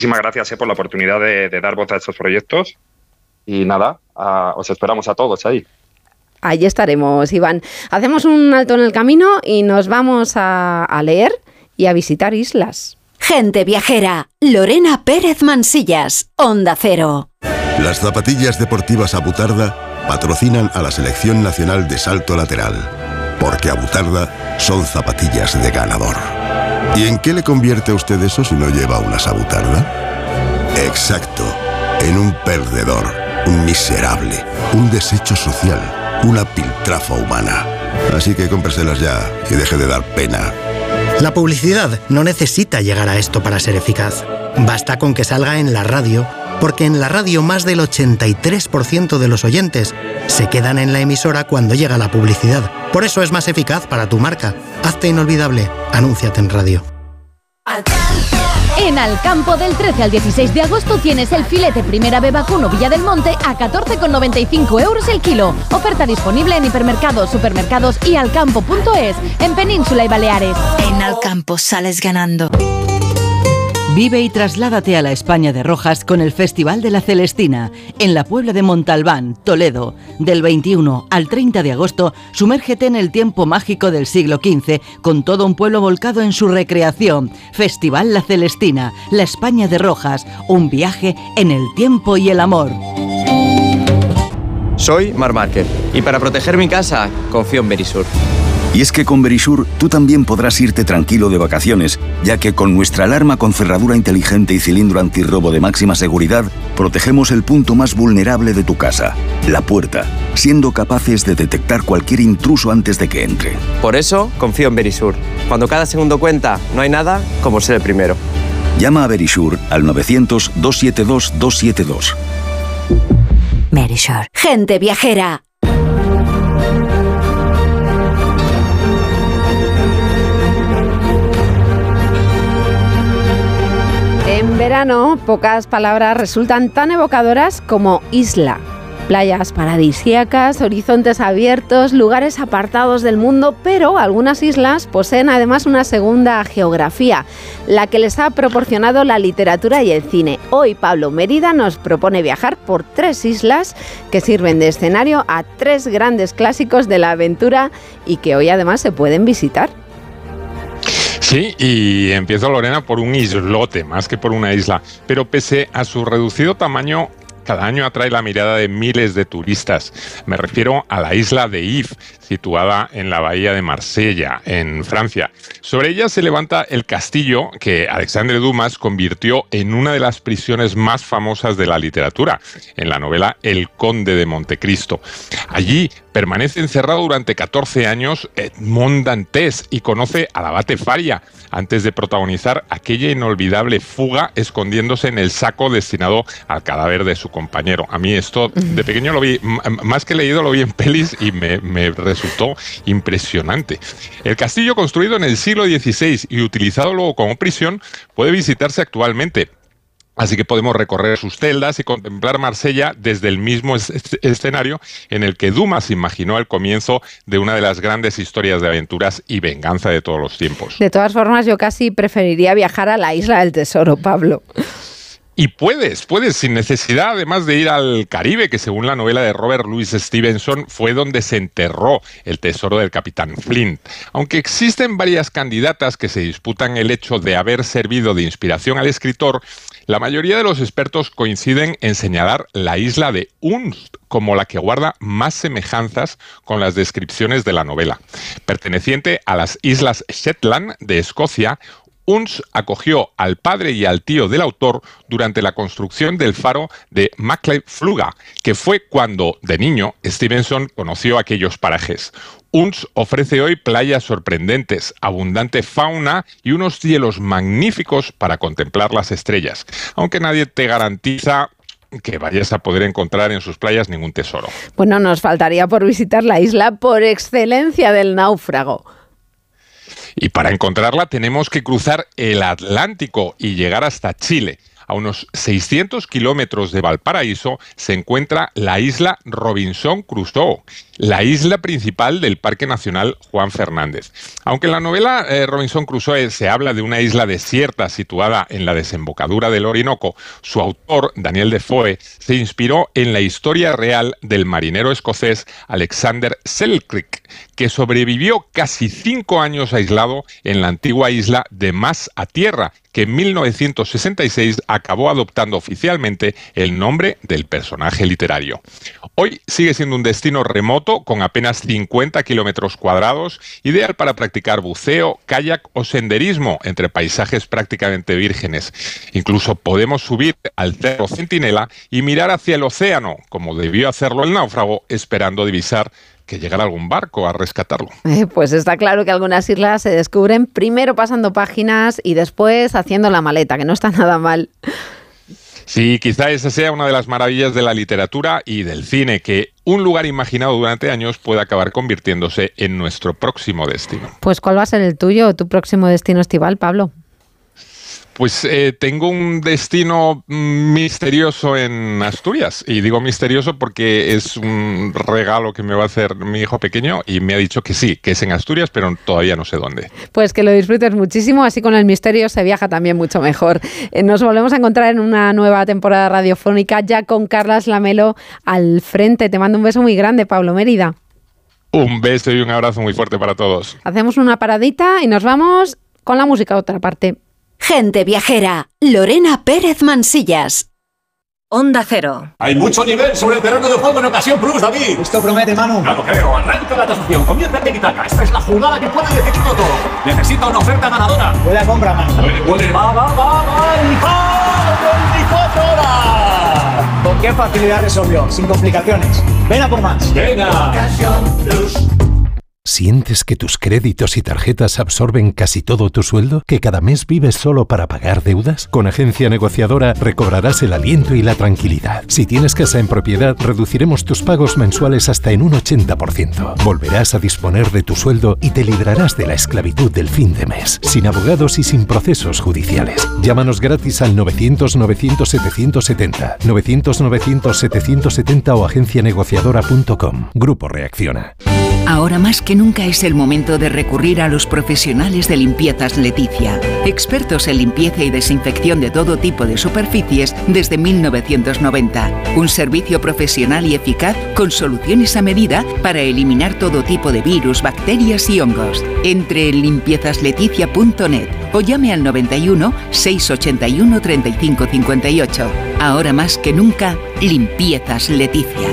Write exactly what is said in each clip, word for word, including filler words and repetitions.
Muchísimas gracias eh, por la oportunidad de, de dar voz a estos proyectos. Y nada, a, os esperamos a todos ahí. Ahí estaremos, Iván. Hacemos un alto en el camino y nos vamos a, a leer y a visitar islas. Gente viajera, Lorena Pérez Mansillas, Onda Cero. Las zapatillas deportivas Abutarda patrocinan a la Selección Nacional de Salto Lateral, porque Abutarda son zapatillas de ganador. ¿Y en qué le convierte a usted eso si no lleva unas Abutarda? Exacto, en un perdedor, un miserable, un desecho social, una piltrafa humana. Así que cómpreselas ya y deje de dar pena. La publicidad no necesita llegar a esto para ser eficaz. Basta con que salga en la radio, porque en la radio más del ochenta y tres por ciento de los oyentes se quedan en la emisora cuando llega la publicidad. Por eso es más eficaz para tu marca. Hazte inolvidable. Anúnciate en radio. En Alcampo, del trece al dieciséis de agosto, tienes el filete Primera B Vacuno Villa del Monte a catorce con noventa y cinco euros el kilo. Oferta disponible en hipermercados, supermercados y alcampo punto es, en Península y Baleares. En Alcampo sales ganando. Vive y trasládate a la España de Rojas con el Festival de la Celestina, en la Puebla de Montalbán, Toledo. Del veintiuno al treinta de agosto, sumérgete en el tiempo mágico del siglo quince, con todo un pueblo volcado en su recreación. Festival La Celestina, la España de Rojas, un viaje en el tiempo y el amor. Soy Mar Márquez, y para proteger mi casa, confío en Verisur. Y es que con Verisur tú también podrás irte tranquilo de vacaciones, ya que con nuestra alarma con cerradura inteligente y cilindro antirrobo de máxima seguridad, protegemos el punto más vulnerable de tu casa, la puerta, siendo capaces de detectar cualquier intruso antes de que entre. Por eso confío en Verisur. Cuando cada segundo cuenta, no hay nada como ser el primero. Llama a Verisur al novecientos, doscientos setenta y dos, doscientos setenta y dos. Verisur. Gente viajera. En verano, pocas palabras resultan tan evocadoras como isla. Playas paradisíacas, horizontes abiertos, lugares apartados del mundo, pero algunas islas poseen además una segunda geografía, la que les ha proporcionado la literatura y el cine. Hoy Pablo Mérida nos propone viajar por tres islas que sirven de escenario a tres grandes clásicos de la aventura y que hoy además se pueden visitar. Sí, y empiezo, Lorena, por un islote, más que por una isla. Pero pese a su reducido tamaño, cada año atrae la mirada de miles de turistas. Me refiero a la isla de If, situada en la bahía de Marsella, en Francia. Sobre ella se levanta el castillo que Alexandre Dumas convirtió en una de las prisiones más famosas de la literatura, en la novela El Conde de Montecristo. Allí permanece encerrado durante catorce años Edmond Dantes y conoce al abate Faria antes de protagonizar aquella inolvidable fuga escondiéndose en el saco destinado al cadáver de su compañero. A mí esto de pequeño lo vi, más que leído, lo vi en pelis y me, me resultó impresionante. El castillo, construido en el siglo dieciséis y utilizado luego como prisión, puede visitarse actualmente. Así que podemos recorrer sus celdas y contemplar Marsella desde el mismo es- escenario en el que Dumas imaginó el comienzo de una de las grandes historias de aventuras y venganza de todos los tiempos. De todas formas, yo casi preferiría viajar a la Isla del Tesoro, Pablo. Y puedes, puedes, sin necesidad además de ir al Caribe, que según la novela de Robert Louis Stevenson fue donde se enterró el tesoro del capitán Flint. Aunque existen varias candidatas que se disputan el hecho de haber servido de inspiración al escritor, la mayoría de los expertos coinciden en señalar la isla de Unst como la que guarda más semejanzas con las descripciones de la novela. Perteneciente a las Islas Shetland de Escocia, Unst acogió al padre y al tío del autor durante la construcción del faro de Macleod Fluga, que fue cuando, de niño, Stevenson conoció aquellos parajes. Unst ofrece hoy playas sorprendentes, abundante fauna y unos cielos magníficos para contemplar las estrellas, aunque nadie te garantiza que vayas a poder encontrar en sus playas ningún tesoro. Bueno, nos faltaría por visitar la isla por excelencia del náufrago. Y para encontrarla tenemos que cruzar el Atlántico y llegar hasta Chile. A unos seiscientos kilómetros de Valparaíso se encuentra la isla Robinson Crusoe, la isla principal del Parque Nacional Juan Fernández. Aunque en la novela eh, Robinson Crusoe se habla de una isla desierta situada en la desembocadura del Orinoco, su autor, Daniel Defoe, se inspiró en la historia real del marinero escocés Alexander Selkirk, que sobrevivió casi cinco años aislado en la antigua isla de Mas a Tierra, que en mil novecientos sesenta y seis acabó adoptando oficialmente el nombre del personaje literario. Hoy sigue siendo un destino remoto con apenas cincuenta kilómetros cuadrados, ideal para practicar buceo, kayak o senderismo entre paisajes prácticamente vírgenes. Incluso podemos subir al Cerro Centinela y mirar hacia el océano, como debió hacerlo el náufrago, esperando divisar que llegara algún barco a rescatarlo. Eh, pues está claro que algunas islas se descubren primero pasando páginas y después haciendo la maleta, que no está nada mal. Sí, quizá esa sea una de las maravillas de la literatura y del cine, que un lugar imaginado durante años puede acabar convirtiéndose en nuestro próximo destino. Pues ¿cuál va a ser el tuyo, tu próximo destino estival, Pablo? Pues eh, tengo un destino misterioso en Asturias, y digo misterioso porque es un regalo que me va a hacer mi hijo pequeño y me ha dicho que sí, que es en Asturias, pero todavía no sé dónde. Pues que lo disfrutes muchísimo, así con el misterio se viaja también mucho mejor. Eh, nos volvemos a encontrar en una nueva temporada radiofónica, ya con Carlas Lamelo al frente. Te mando un beso muy grande, Pablo Mérida. Un beso y un abrazo muy fuerte para todos. Hacemos una paradita y nos vamos con la música a otra parte. Gente viajera, Lorena Pérez Mansillas. Onda Cero. Hay mucho nivel sobre el terreno de juego en Ocasión Plus, David. Esto promete, Manu. No lo creo. Arranca la tasación. Comienza el tiki-taka. Esta es la jugada que puede decidirlo todo. Necesita una oferta ganadora. Puede compra, Manu. Puede, puede. Va, va, va, va. ¡Y va! veinticuatro horas. ¿Con qué facilidad resolvió? Sin complicaciones. Ven a por más. Venga. Ocasión Plus. ¿Sientes que tus créditos y tarjetas absorben casi todo tu sueldo? ¿Que cada mes vives solo para pagar deudas? Con Agencia Negociadora recobrarás el aliento y la tranquilidad. Si tienes casa en propiedad, reduciremos tus pagos mensuales hasta en un ochenta por ciento. Volverás a disponer de tu sueldo y te librarás de la esclavitud del fin de mes, sin abogados y sin procesos judiciales. Llámanos gratis al novecientos novecientos setecientos setenta, novecientos novecientos setecientos setenta o agencia negociadora punto com. Grupo Reacciona. Ahora más que nunca es el momento de recurrir a los profesionales de Limpiezas Leticia, expertos en limpieza y desinfección de todo tipo de superficies desde mil novecientos noventa. Un servicio profesional y eficaz con soluciones a medida para eliminar todo tipo de virus, bacterias y hongos. Entre en limpiezas leticia punto net o llame al noventa y uno, seiscientos ochenta y uno, treinta y cinco cincuenta y ocho. Ahora más que nunca, Limpiezas Leticia.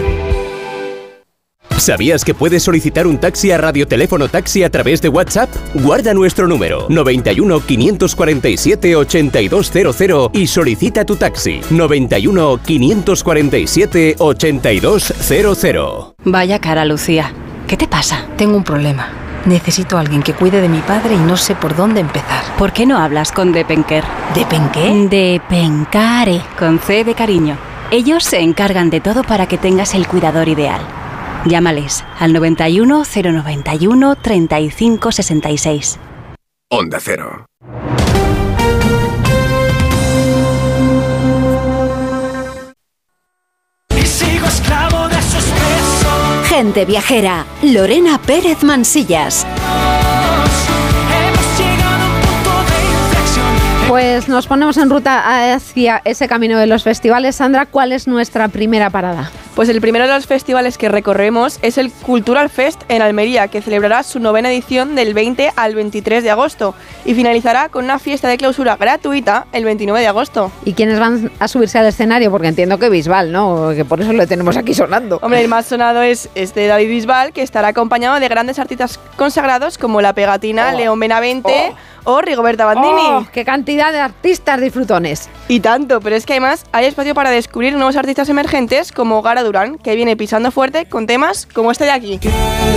¿Sabías que puedes solicitar un taxi a Radioteléfono Taxi a través de WhatsApp? Guarda nuestro número noventa y uno, quinientos cuarenta y siete, ochenta y dos cero cero y solicita tu taxi noventa y uno, quinientos cuarenta y siete, ochenta y dos cero cero. Vaya cara, Lucía. ¿Qué te pasa? Tengo un problema. Necesito a alguien que cuide de mi padre y no sé por dónde empezar. ¿Por qué no hablas con Depenker? ¿Depenqué? Depencare, con C de cariño. Ellos se encargan de todo para que tengas el cuidador ideal. Llámales al noventa y uno, cero noventa y uno, treinta y cinco sesenta y seis. Onda Cero. Sigo esclavo de sus besos. Gente viajera, Lorena Pérez Mansillas. Pues nos ponemos en ruta hacia ese camino de los festivales. Sandra, ¿cuál es nuestra primera parada? Pues el primero de los festivales que recorremos es el Cultural Fest en Almería, que celebrará su novena edición del veinte al veintitrés de agosto y finalizará con una fiesta de clausura gratuita el veintinueve de agosto. ¿Y quiénes van a subirse al escenario? Porque entiendo que Bisbal, ¿no? Que por eso lo tenemos aquí sonando. Hombre, el más sonado es este David Bisbal, que estará acompañado de grandes artistas consagrados como La Pegatina, oh. León Benavente... Oh. o Rigoberta Bandini. ¡Oh, qué cantidad de artistas disfrutones! Y tanto, pero es que además hay espacio para descubrir nuevos artistas emergentes como Gara Durán, que viene pisando fuerte con temas como este de aquí.